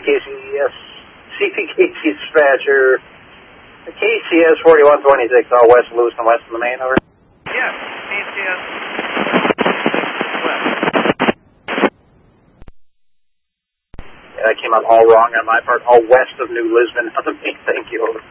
CPKC, CPKC dispatcher. KCS 4126, all west of Lewiston, west of the main, over. Yes, KCS west. Yeah, that came out all wrong on my part. All west of New Lisbon on the main. Thank you, over.